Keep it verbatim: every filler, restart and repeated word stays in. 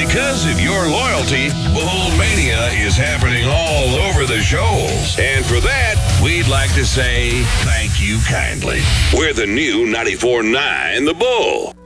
Because of your loyalty, Bullmania is happening all over the show. And for that, we'd like to say thank you kindly. We're the new ninety-four point nine The Bull.